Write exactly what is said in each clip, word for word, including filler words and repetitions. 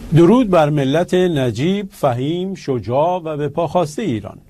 درود بر ملت نجیب، فهیم، شجاع و به پاخواسته ایران.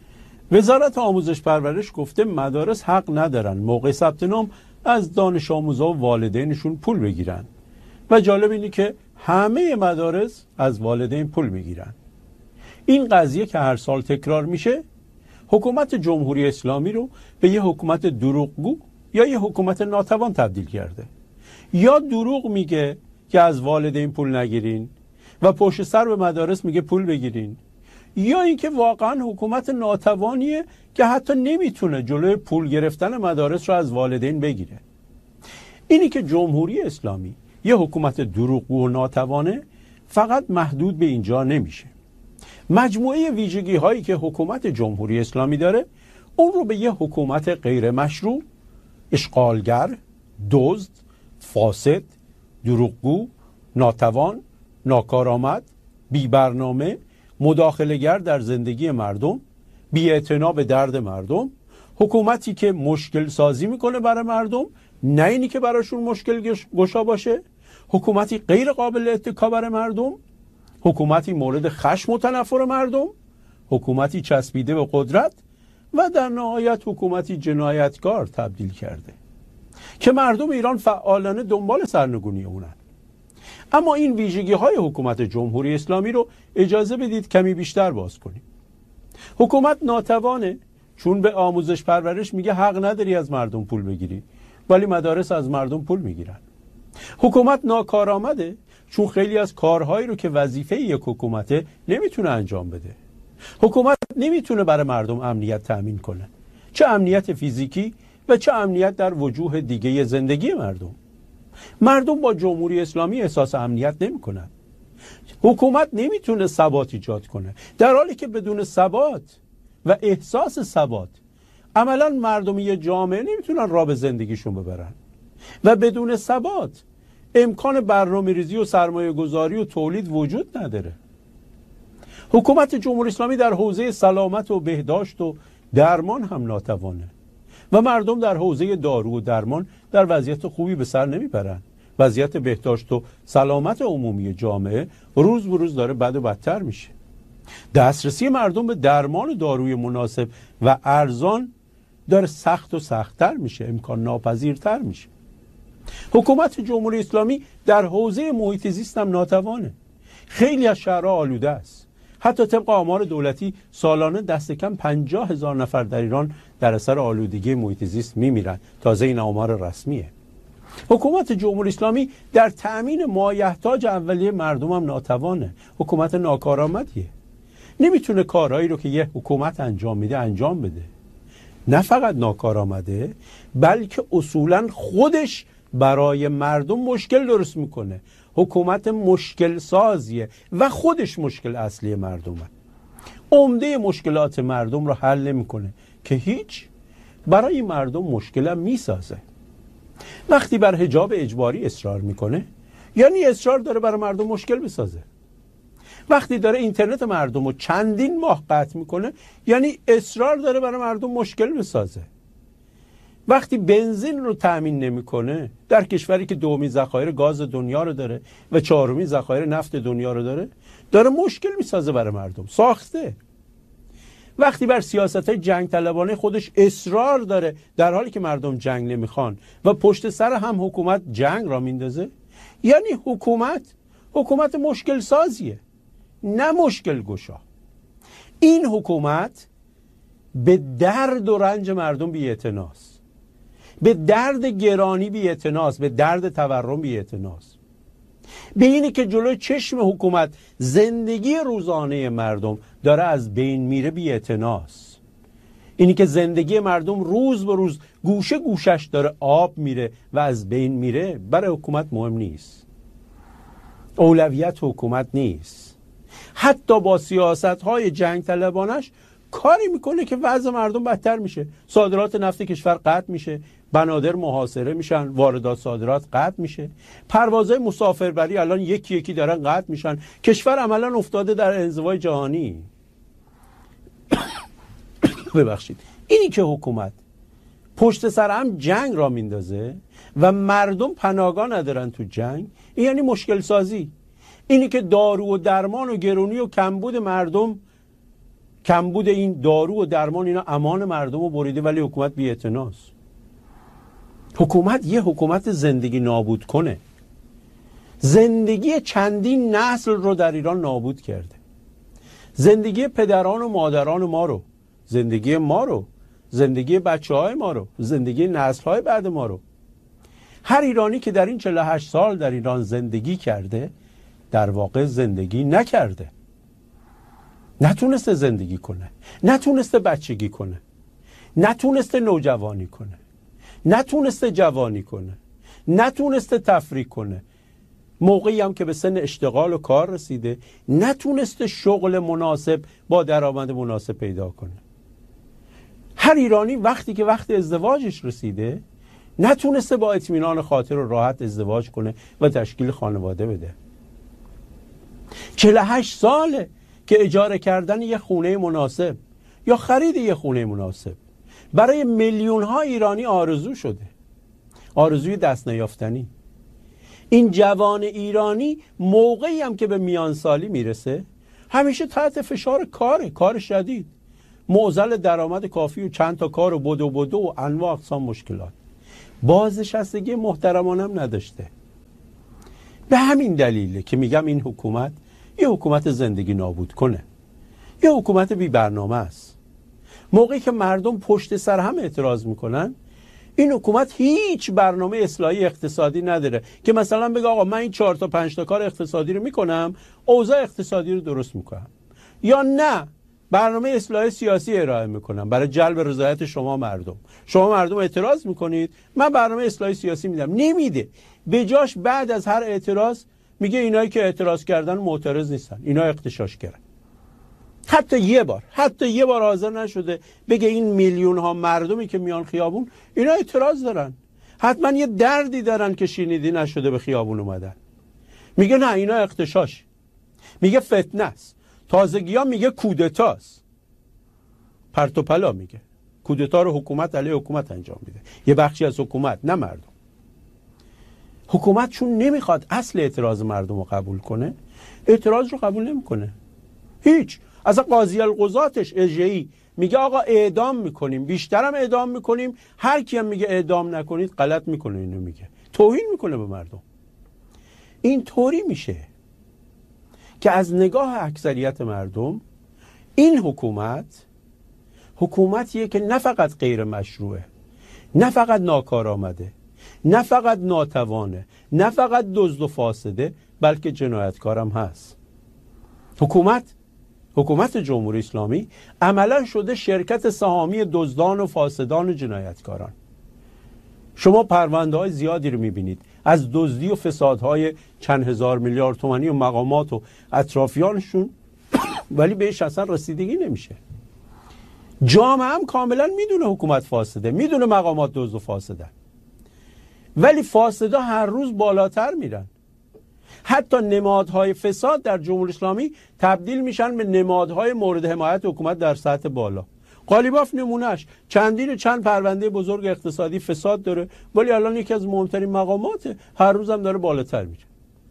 وزارت آموزش پرورش گفته مدارس حق ندارن موقع ثبت نام از دانش آموزا و والدینشون پول بگیرن و جالب اینه که همه مدارس از والدین پول میگیرن. این قضیه که هر سال تکرار میشه حکومت جمهوری اسلامی رو به یه حکومت دروغگو یا یه حکومت ناتوان تبدیل کرده. یا دروغ میگه که از والدین پول نگیرین و پشت سر به مدارس میگه پول بگیرین، یا اینکه واقعا حکومت ناتوانیه که حتی نمیتونه جلوی پول گرفتن مدارس رو از والدین بگیره. اینی که جمهوری اسلامی یه حکومت دروغگو و ناتوانه فقط محدود به اینجا نمیشه. مجموعه ویژگی هایی که حکومت جمهوری اسلامی داره اون رو به یه حکومت غیر مشروع، اشغالگر، دزد، فاسد، دروغگو، ناتوان، ناکارآمد، بی برنامه، مداخله‌گر در زندگی مردم، بی‌اعتنا به درد مردم، حکومتی که مشکل سازی میکنه برای مردم نه اینی که براشون مشکل گشا باشه، حکومتی غیر قابل اتکا برای مردم، حکومتی مورد خشم و تنفر مردم، حکومتی چسبیده به قدرت و در نهایت حکومتی جنایتکار تبدیل کرده که مردم ایران فعالانه دنبال سرنگونی اونن. اما این ویژگی های حکومت جمهوری اسلامی رو اجازه بدید کمی بیشتر باز کنیم. حکومت ناتوانه چون به آموزش پرورش میگه حق نداری از مردم پول بگیری، ولی مدارس از مردم پول میگیرن. حکومت ناکارآمده چون خیلی از کارهایی رو که وظیفه یک حکومته نمیتونه انجام بده. حکومت نمیتونه برای مردم امنیت تأمین کنه، چه امنیت فیزیکی و چه امنیت در وجوه دیگه زندگی مردم. مردم با جمهوری اسلامی احساس امنیت نمی کنن. حکومت نمیتونه ثبات ایجاد کنه، در حالی که بدون ثبات و احساس ثبات عملا مردم یه جامعه نمیتونن راه به زندگیشون ببرن و بدون ثبات امکان برنامه‌ریزی و سرمایه گذاری و تولید وجود نداره. حکومت جمهوری اسلامی در حوزه سلامت و بهداشت و درمان هم ناتوانه و مردم در حوزه دارو و درمان در وضعیت خوبی به سر نمیبرن. وضعیت بهداشت و سلامت عمومی جامعه روز به روز داره بد و بدتر میشه. دسترسی مردم به درمان و داروی مناسب و ارزان داره سخت و سخت‌تر میشه، امکان ناپذیرتر میشه. حکومت جمهوری اسلامی در حوزه محیط زیست هم ناتوانه. خیلی از شهرها آلوده است. حتی طبق آمار دولتی سالانه دست کم پنجاه هزار نفر در ایران در اثر آلودگی محیط زیست میمیرن. تازه این آمار رسمیه. حکومت جمهوری اسلامی در تأمین مایحتاج اولیه مردم هم ناتوانه. حکومت ناکارآمدیه. نمیتونه کارهایی رو که یه حکومت انجام میده انجام بده. نه فقط ناکارآمده، بلکه اصولا خودش برای مردم مشکل درست میکنه. حکومت مشکل سازیه و خودش مشکل اصلی مردمه. عمده مشکلات مردم رو حل نمیکنه که هیچ، برای مردم مشکل هم میسازه. وقتی بر حجاب اجباری اصرار میکنه یعنی اصرار داره برای مردم مشکل بسازه. وقتی داره اینترنت مردم رو چندین ماه قطع میکنه یعنی اصرار داره برای مردم مشکل بسازه. وقتی بنزین رو تأمین نمیکنه در کشوری که دومین ذخایر گاز دنیا رو داره و چهارمین ذخایر نفت دنیا رو داره، داره مشکل میسازه برای مردم. ساخته. وقتی بر سیاست‌های جنگ طلبانه خودش اصرار داره در حالی که مردم جنگ نمیخوان و پشت سر هم حکومت جنگ را میندازه، یعنی حکومت حکومت مشکل سازیه، نه مشکل گشا. این حکومت به درد و رنج مردم بی‌اعتناست، به درد گرانی بی‌اعتناست، به درد تورم بی‌اعتناست، به اینی که جلوی چشم حکومت زندگی روزانه مردم داره از بین میره بی‌اعتناست. اینی که زندگی مردم روز به روز گوشه گوشش داره آب میره و از بین میره برای حکومت مهم نیست. اولویت حکومت نیست. حتی با سیاست‌های جنگ طلبانش کاری میکنه که وضع مردم بدتر میشه. صادرات نفت کشور قطع میشه، بنادر محاصره میشن، واردات صادرات قطع میشه، پروازهای مسافربری الان یکی یکی دارن قطع میشن. کشور عملا افتاده در انزوای جهانی. ببخشید. اینی که حکومت پشت سر هم جنگ را میندازه و مردم پناهگاه ندارن تو جنگ، این یعنی مشکل سازی. اینی که دارو و درمان و گرونی و کمبود مردم، کمبود این دارو و درمان اینا امان مردم رو بریده، ولی حکومت بی‌اعتناست. حکومت یه حکومت زندگی نابود کنه. زندگی چندین نسل رو در ایران نابود کرده. زندگی پدران و مادران ما رو، زندگی ما رو، زندگی بچه های ما رو، زندگی نسل های بعد ما رو. هر ایرانی که در این چهل و هشت سال در ایران زندگی کرده در واقع زندگی نکرده. نتونسته زندگی کنه، نتونسته بچگی کنه، نتونسته نوجوانی کنه، نتونسته جوانی کنه، نتونسته تفریح کنه. موقعی هم که به سن اشتغال و کار رسیده نتونسته شغل مناسب با درآمد مناسب پیدا کنه. هر ایرانی وقتی که وقت ازدواجش رسیده نتونسته با اطمینان خاطر و راحت ازدواج کنه و تشکیل خانواده بده. چهل و هشت ساله که اجاره کردن یه خونه مناسب یا خرید یه خونه مناسب برای میلیون ها ایرانی آرزو شده، آرزوی دست نیافتنی. این جوان ایرانی موقعی هم که به میانسالی میرسه همیشه تحت فشار کاره، کار شدید، معضل درآمد کافی و چند تا کار و بدو بدو و انواع اقسام مشکلات. بازنشستگی محترمانه هم نداشته. به همین دلیله که میگم این حکومت یه حکومت زندگی نابود کنه، یه حکومت بی برنامه است. موقعی که مردم پشت سر هم اعتراض میکنن این حکومت هیچ برنامه اصلاحی اقتصادی نداره که مثلا بگه آقا من این چهار تا پنج تا کار اقتصادی رو میکنم، اوضاع اقتصادی رو درست میکنم، یا نه برنامه اصلاح سیاسی ارائه میکنم برای جلب رضایت شما مردم. شما مردم اعتراض میکنید، من برنامه اصلاح سیاسی میدم. نمیده. به جاش بعد از هر اعتراض میگه اینایی که اعتراض کردن معترض نیستن، اینا اغتشاش کردن. حتی یه بار حتی یه بار حاضر نشده بگه این میلیون ها مردمی که میان خیابون اینا اعتراض دارن، حتما یه دردی دارن که شنیدی نشده به خیابون اومدن. میگه نه اینا اغتشاش، میگه فتنه است، تازگی ها میگه کودتاست. پرت و پلا میگه کودتا رو حکومت علیه حکومت انجام میده، یه بخشی از حکومت، نه مردم. حکومت چون نمیخواد اصل اعتراض مردم رو قبول کنه، اعتراض رو قبول نمیکنه. هیچ. از قاضی القضاتش اجهی میگه آقا اعدام میکنیم، بیشترم اعدام میکنیم، هر کی هم میگه اعدام نکنید غلط میکنه. اینو میگه توهین میکنه به مردم. این طوری میشه که از نگاه اکثریت مردم این حکومت حکومتیه که نه فقط غیر مشروعه، نه فقط ناکارآمده، نه فقط ناتوانه، نه فقط دزد و فاسده، بلکه جنایتکارم هست. حکومت حکومت جمهوری اسلامی عملا شده شرکت سهامی دزدان و فاسدان و جنایتکاران. شما پرونده های زیادی رو میبینید از دزدی و فسادهای چند هزار میلیارد تومانی و مقامات و اطرافیانشون ولی بهش اصلا رسیدگی نمیشه. جامعه هم کاملا میدونه حکومت فاسده، میدونه مقامات دزد و فاسدن، ولی فاسدا هر روز بالاتر میرن. حتی نمادهای فساد در جمهوری اسلامی تبدیل میشن به نمادهای مورد حمایت حکومت در سطح بالا. قالیباف نمونهش چندین چند پرونده بزرگ اقتصادی فساد داره، ولی الان یکی از مهمترین مقاماته، هر روزم داره بالاتر میره.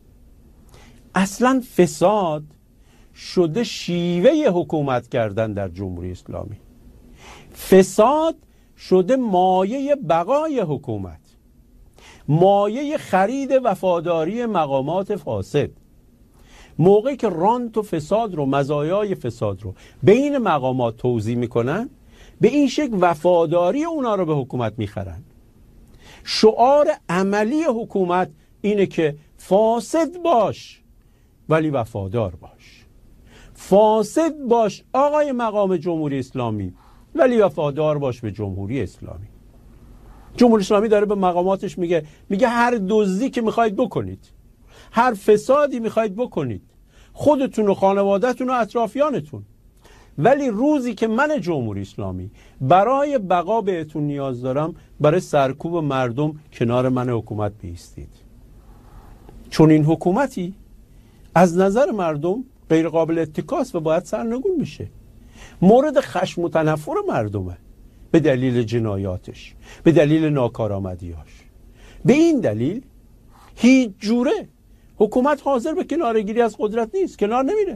اصلا فساد شده شیوه حکومت کردن در جمهوری اسلامی. فساد شده مایه بقای حکومت، مایه خرید وفاداری مقامات فاسد. موقعی که رانت و فساد رو، مزایای فساد رو بین مقامات توزیع میکنن، به این شکل وفاداری اونا رو به حکومت میخرن. شعار عملی حکومت اینه که فاسد باش ولی وفادار باش. فاسد باش آقای مقام جمهوری اسلامی ولی وفادار باش به جمهوری اسلامی. جمهوری اسلامی داره به مقاماتش میگه میگه هر دزدی که میخواید بکنید، هر فسادی میخواید بکنید، خودتون و خانوادهتون و اطرافیانتون، ولی روزی که من جمهوری اسلامی برای بقا بهتون نیاز دارم، برای سرکوب مردم کنار من حکومت بیستید. چون این حکومتی از نظر مردم غیر قابل اتکاست و باید سرنگون بشه. مورد خشم و تنفر مردمه به دلیل جنایاتش، به دلیل ناکارآمدیاش. به این دلیل هیچ جوره حکومت حاضر به کنارگیری از قدرت نیست، کنار نمیره.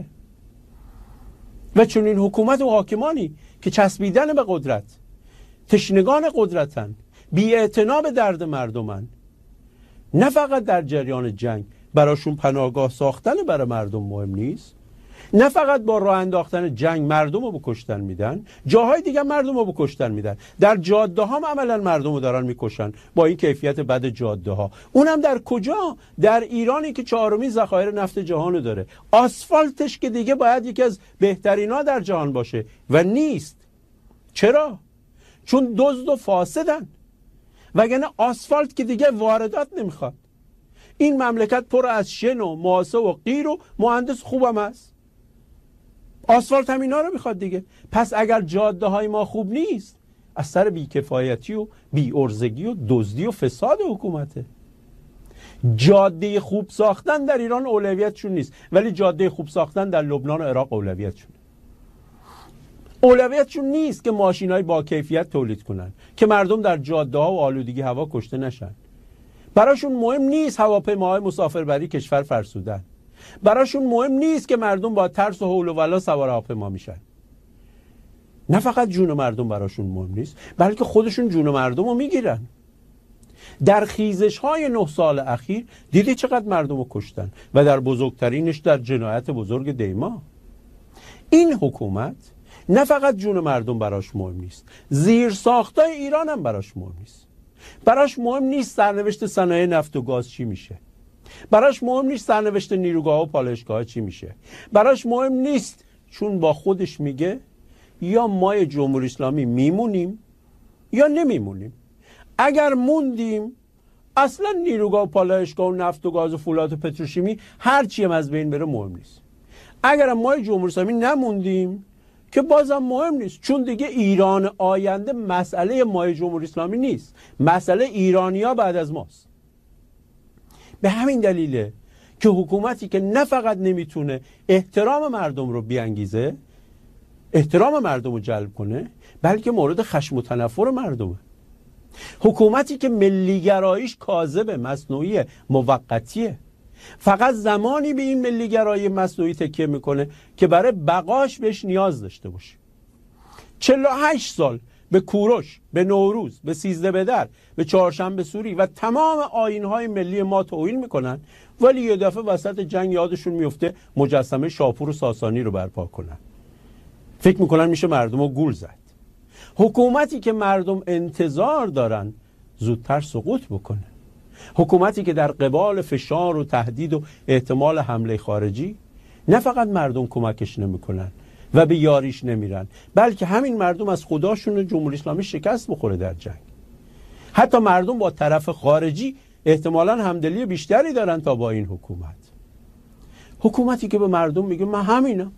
و چون این حکومت و حاکمانی که چسبیدن به قدرت، تشنگان قدرتن، بی‌اعتنا به درد مردمن، نه فقط در جریان جنگ براشون پناهگاه ساختن برای مردم مهم نیست، نه فقط با راه انداختن جنگ مردم رو بکشتن میدن، جاهای دیگه مردم رو بکشتن میدن. در جاده ها هم عملا مردم رو دارن میکشن با این کیفیت بد جاده ها. اونم در کجا؟ در ایرانی که چهارمین ذخایر نفت جهان رو داره. آسفالتش که دیگه باید یکی از بهترین ها در جهان باشه و نیست. چرا؟ چون دزد و فاسدن. وگرنه آسفالت که دیگه واردات نمیخواد. این مملکت پر از شن و ماسه و قیر و مهندس خوبم هست. آسفالت هم اینا رو میخواد دیگه. پس اگر جاده های ما خوب نیست، از سر بیکفایتی و بی‌عرضگی و دزدی و فساد حکومته. جاده خوب ساختن در ایران اولویتشون نیست، ولی جاده خوب ساختن در لبنان و عراق اولویتشونه. اولویتشون نیست که ماشینای با کیفیت تولید کنن، که مردم در جاده ها و آلودگی هوا کشته نشن. براشون مهم نیست هواپیماهای مسافربری کشور فرسودن. براشون مهم نیست که مردم با ترس و هول و ولا سوار هواپیما میشن. نه فقط جون مردم براشون مهم نیست، بلکه خودشون جون مردم رو میگیرن. در خیزش های نه سال اخیر دیدی چقدر مردم رو کشتن و در بزرگترینش در جنایت بزرگ دیما. این حکومت نه فقط جون مردم براش مهم نیست، زیر ساختای ایران هم براش مهم نیست. براش مهم نیست سرنوشت صنایع نفت و گاز چی میشه. براش مهم نیست سرنوشت نیروگاه و پالایشگاه چی میشه. براش مهم نیست، چون با خودش میگه یا ما جمهوری اسلامی میمونیم یا نمیمونیم. اگر موندیم اصلا نیروگاه و پالایشگاه و نفت و گاز و فولاد و پتروشیمی هر چی هم از بین بره مهم نیست. اگر ما جمهوری اسلامی نموندیم که بازم مهم نیست، چون دیگه ایران آینده مسئله ما جمهوری اسلامی نیست، مسئله ایرانیا بعد از ماست. به همین دلیله که حکومتی که نه فقط نمیتونه احترام مردم رو بیانگیزه، احترام مردم رو جلب کنه، بلکه مورد خشم و تنفر مردمه. حکومتی که ملیگراییش کاذب، مصنوعی، موقتیه، فقط زمانی به این ملیگرایی مصنوعی تکیه میکنه که برای بقاش بهش نیاز داشته باشه. چهل و هشت سال به کوروش، به نوروز، به سیزده بدر، به چهارشنبه سوری و تمام آیین‌های ملی ما توهین میکنن، ولی یه دفعه وسط جنگ یادشون میفته مجسمه شاپور و ساسانی رو برپا کنن. فکر میکنن میشه مردم رو گول زد. حکومتی که مردم انتظار دارن زودتر سقوط بکنه، حکومتی که در قبال فشار و تهدید و احتمال حمله خارجی نه فقط مردم کمکش نمیکنن و به یاریش نمیرن، بلکه همین مردم از خداشون جمهوری اسلامی شکست بخوره در جنگ. حتی مردم با طرف خارجی احتمالاً همدلی بیشتری دارن تا با این حکومت. حکومتی که به مردم میگه من همینم،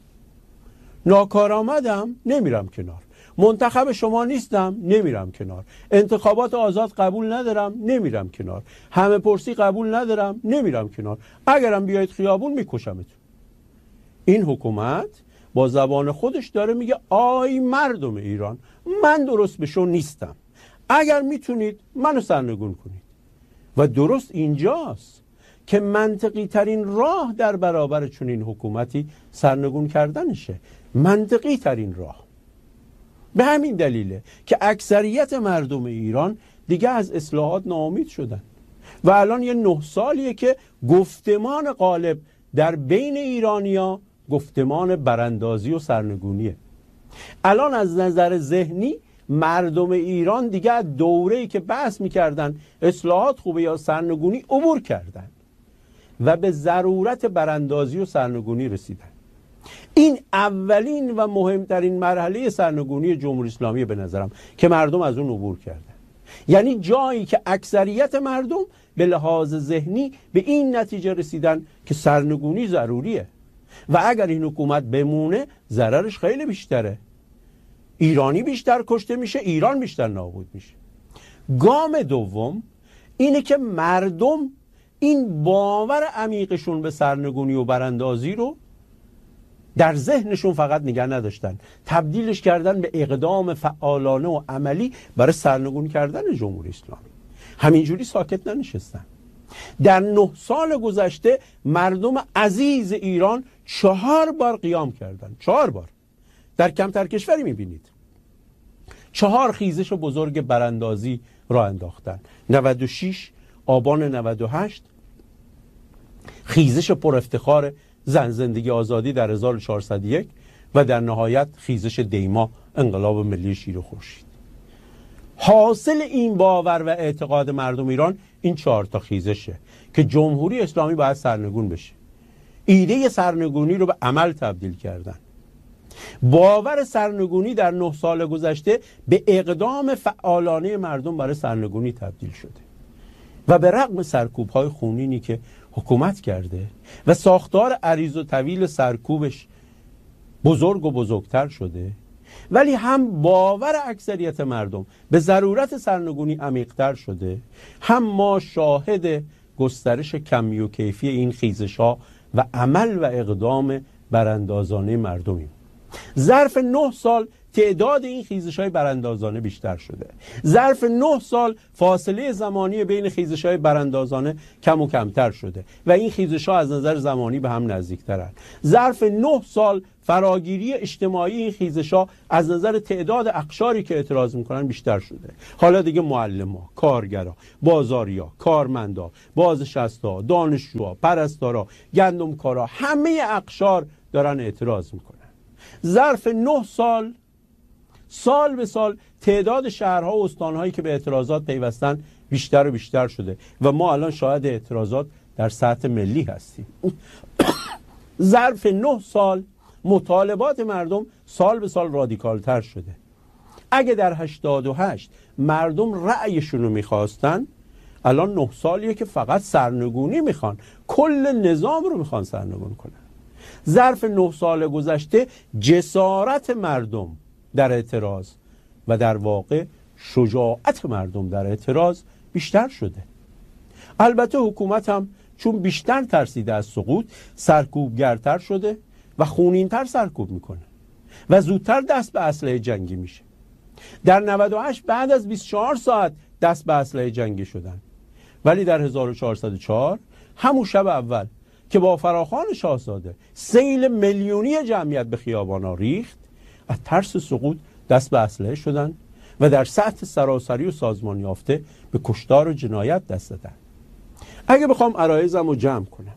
ناکارآمدم، نمیرم کنار، منتخب شما نیستم، نمیرم کنار، انتخابات آزاد قبول ندارم، نمیرم کنار، همه پرسی قبول ندارم، نمیرم کنار، اگرم بیایید خیابون میکشمتون. این حکومت با زبان خودش داره میگه آی مردم ایران، من درست به شو نیستم، اگر میتونید منو سرنگون کنید. و درست اینجاست که منطقی ترین راه در برابر چنین حکومتی سرنگون کردنشه، منطقی ترین راه. به همین دلیله که اکثریت مردم ایران دیگه از اصلاحات ناامید شدن و الان یه نه سالیه که گفتمان غالب در بین ایرانیا گفتمان براندازی و سرنگونیه. الان از نظر ذهنی مردم ایران دیگه از دوره‌ای که بحث می‌کردن اصلاحات خوبه یا سرنگونی عبور کردن و به ضرورت براندازی و سرنگونی رسیدن. این اولین و مهمترین مرحله سرنگونی جمهوری اسلامی به نظرم که مردم از اون عبور کردن. یعنی جایی که اکثریت مردم به لحاظ ذهنی به این نتیجه رسیدن که سرنگونی ضروریه و اگر این حکومت بمونه ضررش خیلی بیشتره. ایرانی بیشتر کشته میشه، ایران بیشتر نابود میشه. گام دوم اینه که مردم این باور عمیقشون به سرنگونی و براندازی رو در ذهنشون فقط نگه نداشتن، تبدیلش کردن به اقدام فعالانه و عملی برای سرنگون کردن جمهوری اسلامی. همینجوری ساکت ننشستن. در نه سال گذشته مردم عزیز ایران چهار بار قیام کردند. چهار بار. در کمتر کشوری میبینید. چهار خیزش بزرگ براندازی را انداختن. نود و شش، آبان نود و هشت، خیزش پر افتخار زن زندگی آزادی در هزار و چهارصد و یک و در نهایت خیزش دیما انقلاب ملی شیر و خورشید. حاصل این باور و اعتقاد مردم ایران این چهار تا خیزشه که جمهوری اسلامی باید سرنگون بشه. ایده سرنگونی رو به عمل تبدیل کردن. باور سرنگونی در نه سال گذشته به اقدام فعالانه مردم برای سرنگونی تبدیل شده و به رغم سرکوب‌های خونینی که حکومت کرده و ساختار عریض و طویل سرکوبش بزرگ و بزرگتر شده، ولی هم باور اکثریت مردم به ضرورت سرنگونی عمیق‌تر شده، هم ما شاهد گسترش کمی و کیفی این خیزش‌ها و عمل و اقدام براندازانه مردمیم. ظرف نه سال تعداد این خیزش‌های براندازانه بیشتر شده. ظرف نه سال فاصله زمانی بین خیزش‌های براندازانه کم و کمتر شده و این خیزش‌ها از نظر زمانی به هم نزدیک‌ترند. ظرف نه سال فراگیری اجتماعی این خیزش‌ها از نظر تعداد اقشاری که اعتراض می‌کنن بیشتر شده. حالا دیگه معلم‌ها، کارگرا، بازاریا، کارمندا، بازنشستا، دانشجوها، پرستارا، گندمکارا، همه اقشار دارن اعتراض می‌کنن. ظرف نه سال سال به سال تعداد شهرها و استانهایی که به اعتراضات پیوستن بیشتر و بیشتر شده و ما الان شاهد اعتراضات در سطح ملی هستیم. ظرف نه سال مطالبات مردم سال به سال رادیکالتر شده. اگه در هشتاد و هشت مردم رأیشون رو میخواستن، الان نه سالیه که فقط سرنگونی میخوان، کل نظام رو میخوان سرنگون کنن. ظرف نه سال گذشته جسارت مردم در اعتراض و در واقع شجاعت مردم در اعتراض بیشتر شده. البته حکومت هم چون بیشتر ترسیده از سقوط سرکوبگرتر شده و خونینتر سرکوب میکنه و زودتر دست به اسلحه جنگی میشه. در نود و هشت بعد از بیست و چهار ساعت دست به اسلحه جنگی شدن، ولی در هزار و چهارصد و چهار همون شب اول که با فراخوان شاهزاده سیل میلیونی جمعیت به خیابانا ریخت، از ترس سقوط دست به اسلحه شدن و در سطح سراسری و سازمان یافته به کشتار و جنایت دست دادن. اگه بخوام عرایضم رو جمع کنم،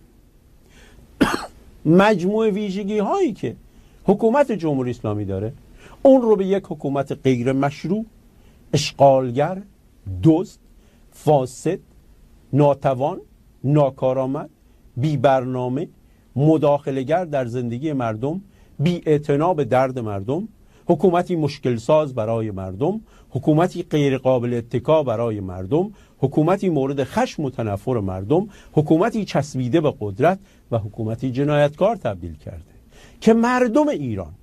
مجموع ویژگی هایی که حکومت جمهوری اسلامی داره، اون رو به یک حکومت غیر مشروع، اشغالگر، دزد، فاسد، ناتوان، ناکارآمد، بی برنامه، مداخله‌گر در زندگی مردم، بی اعتنا به درد مردم، حکومتی مشکل ساز برای مردم، حکومتی غیر قابل اتکا برای مردم، حکومتی مورد خشم و تنفر مردم، حکومتی چسبیده به قدرت و حکومتی جنایتکار تبدیل کرده که مردم ایران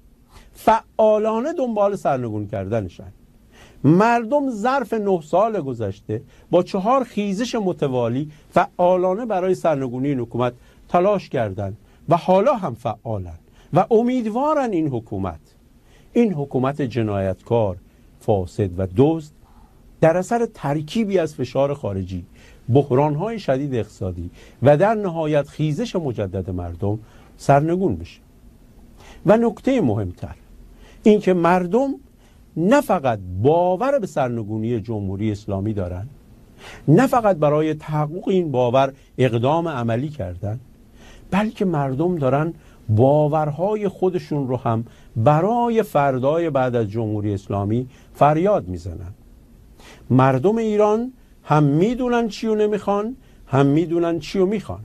فعالانه دنبال سرنگون کردنشن. مردم ظرف نه سال گذشته با چهار خیزش متوالی فعالانه برای سرنگونی این حکومت تلاش کردند و حالا هم فعالن و امیدوارن این حکومت این حکومت جنایتکار، فاسد و دزد در اثر ترکیبی از فشار خارجی، بحران‌های شدید اقتصادی و در نهایت خیزش مجدد مردم سرنگون بشه. و نکته مهمتر این که مردم نه فقط باور به سرنگونی جمهوری اسلامی دارن، نه فقط برای تحقق این باور اقدام عملی کردن، بلکه مردم دارن باورهای خودشون رو هم برای فردای بعد از جمهوری اسلامی فریاد میزنن. مردم ایران هم میدونن چی رو نمیخوان، هم میدونن چی رو میخوان.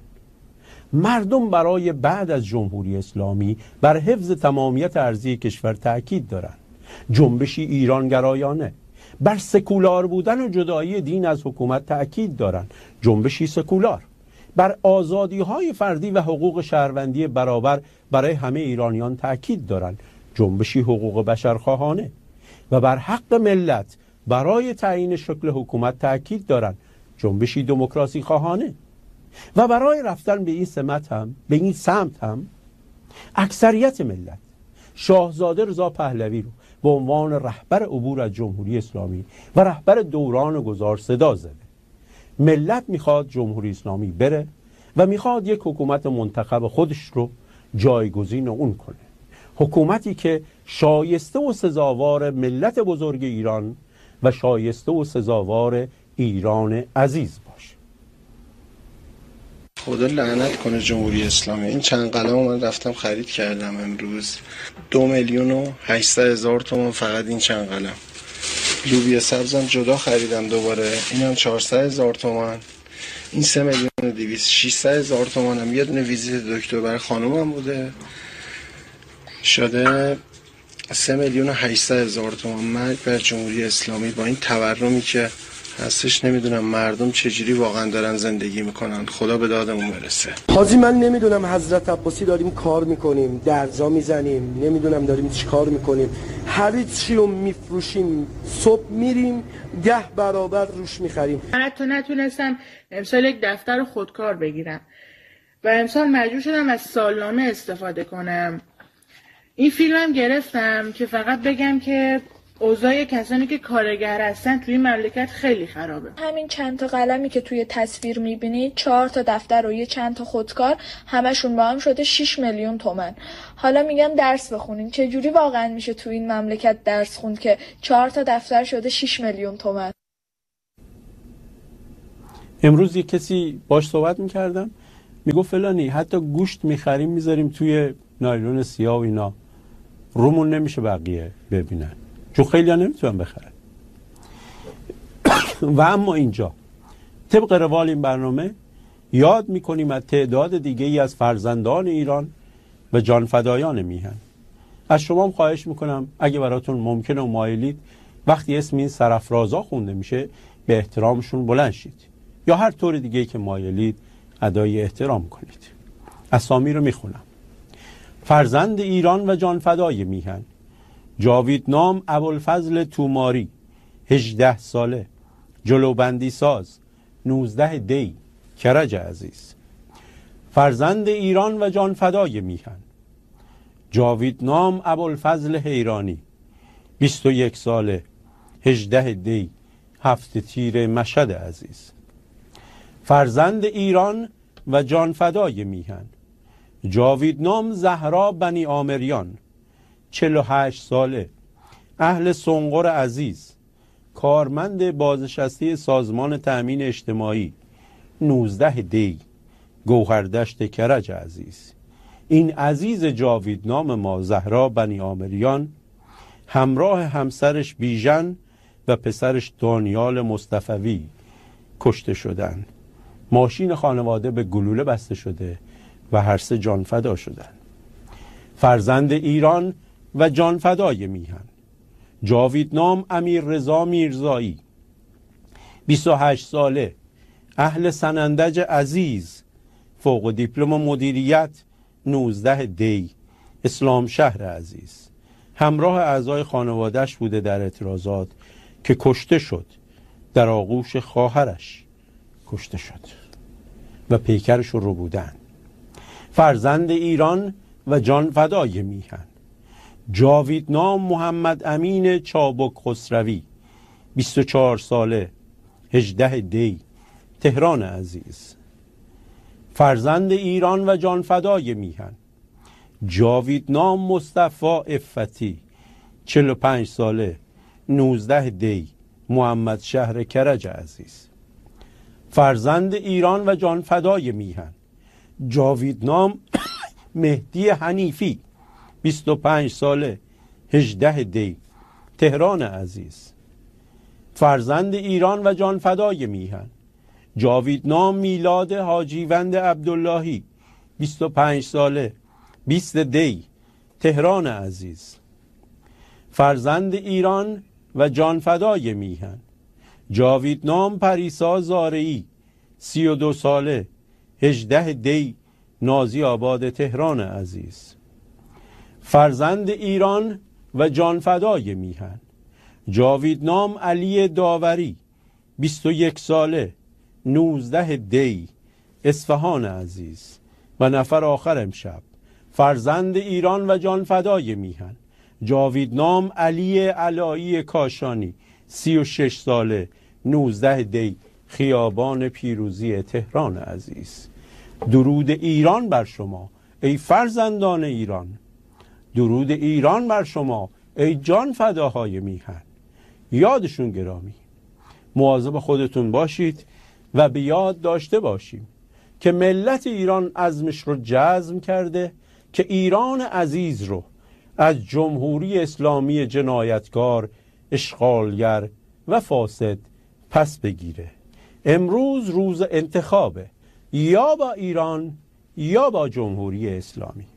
مردم برای بعد از جمهوری اسلامی بر حفظ تمامیت ارضی کشور تأکید دارن. جنبشی ایرانگرایانه بر سکولار بودن و جدایی دین از حکومت تأکید دارن. جنبشی سکولار بر آزادی‌های فردی و حقوق شهروندی برابر برای همه ایرانیان تأکید دارن. جنبشی حقوق بشرخواهانه و بر حق ملت برای تعیین شکل حکومت تأکید دارن. جنبشی دموکراسی خواهانه و برای رفتن به این سمت هم به این سمت هم اکثریت ملت شاهزاده رضا پهلوی رو به عنوان رهبر عبور از جمهوری اسلامی و رهبر دوران گذار صدا زده. ملت میخواد جمهوری اسلامی بره و میخواد یک حکومت منتخب خودش رو جایگزین اون کنه، حکومتی که شایسته و سزاوار ملت بزرگ ایران و شایسته و سزاوار ایران عزیز باشه. خدا لعنت کنه جمهوری اسلامی. این چند قلم من رفتم خرید کردم امروز، دو میلیون و هشتصد هزار تومان فقط این چند قلم. لوبیا سبزم جدا خریدم دوباره، اینم چهارصد هزار تومان. این سه میلیون و دویست، ششصد هزار تومان هم یه دونه ویزیت دکتر برای خانومم بوده، شده سه میلیون و هشتصد هزار تومان. مرگ بر جمهوری اسلامی. با این تورمی که هستش نمیدونم مردم چجوری واقعا دارن زندگی میکنن. خدا به دادمون برسه. حاجی من نمیدونم حضرت عباسی داریم کار میکنیم، درجا میزنیم، نمیدونم داریم چی کار میکنیم، هر چی رو میفروشیم، صبح میریم ده برابر روش میخریم. من حتی نتونستم امسال یک دفتر خودکار بگیرم و امسال مجبور شدم از سالنامه استفاده کنم. این فیلمم گرفتم که فقط بگم که اوضاع کسانی که کارگر هستن توی مملکت خیلی خرابه. همین چند تا قلمی که توی تصویر میبینید، چهار تا دفتر و یه چند تا خودکار، همشون با هم شده شش میلیون تومان. حالا میگن درس بخونین. چه جوری واقعا میشه توی این مملکت درس خوند که چهار تا دفتر شده شش میلیون تومان؟ امروز یه کسی باش صحبت میکردم، میگو فلانی حتی گوشت میخریم میذاریم توی نایلون سیاه و اینا، رومون نمیشه بقیه ببینن چون خیلی ها نمیتونن بخرن. و اما اینجا طبق روال این برنامه یاد میکنیم از تعداد دیگه ای از فرزندان ایران و جانفدایان میهن. از شما هم خواهش میکنم اگه براتون ممکنه و مایلید وقتی اسم این سرافرازا خونده میشه به احترامشون بلند شید یا هر طور دیگه که مایلید ادای احترام کنید. اسامی رو میخونم. فرزند ایران و جانفدای میهن: جاویدنام ابوالفضل توماری، هجده ساله، جلوبندی ساز، نوزده دی، کرج عزیز. فرزند ایران و جانفدای میهن: جاویدنام ابوالفضل حیرانی، بیست و یک ساله، هجده دی، هفت تیر، مشهد عزیز. فرزند ایران و جانفدای میهن: جاویدنام زهرا بنی عامریان، چهل و هشت ساله، اهل سنقر عزیز، کارمند بازنشسته سازمان تأمین اجتماعی، نوزده دی، گوهردشت کرج عزیز. این عزیز جاویدنام ما زهرا بنی عامریان همراه همسرش بیژن و پسرش دانیال مصطفوی کشته شدن. ماشین خانواده به گلوله بسته شده و هر سه جان فدا شدن. فرزند ایران و جانفدای میهن: جاویدنام امیر رضا میرزایی، بیست و هشت ساله، اهل سنندج عزیز، فوق دیپلم مدیریت، نوزده دی، اسلام شهر عزیز. همراه اعضای خانواده‌اش بوده در اعتراضات که کشته شد، در آغوش خواهرش کشته شد و پیکرش رو بودن. فرزند ایران و جانفدای میهن: جاویدنام محمد امین چابک خسروی، بیست و چهار ساله، هجده دی، تهران عزیز. فرزند ایران و جانفدای میهن: جاویدنام مصطفی عفتی، چهل و پنج ساله، نوزده دی، محمد شهر کرج عزیز. فرزند ایران و جانفدای میهن: جاویدنام مهدی حنیفی، بیست و پنج ساله، هجده دی، تهران عزیز. فرزند ایران و جانفدای میهن: جاویدنام میلاد حاجیوند عبداللهی، بیست و پنج ساله، بیست دی، تهران عزیز. فرزند ایران و جانفدای میهن: جاویدنام پریسا زارعی، سی و دو ساله، هجده دی، نازی آباد تهران عزیز. فرزند ایران و جانفدای میهن: جاویدنام علی داوری، بیست و یک ساله، نوزده دی، اصفهان عزیز. و نفر آخر امشب: فرزند ایران و جانفدای میهن: جاویدنام علی علایی کاشانی، سی و شش ساله، نوزده دی، خیابان پیروزی تهران عزیز. درود ایران بر شما ای فرزندان ایران، درود ایران بر شما ای جان فداهای میهن. یادشون گرامی. مواظب خودتون باشید و به یاد داشته باشیم که ملت ایران عزمش رو جزم کرده که ایران عزیز رو از جمهوری اسلامی جنایتکار، اشغالگر و فاسد پس بگیره. امروز روز انتخابه، یا با ایران یا با جمهوری اسلامی.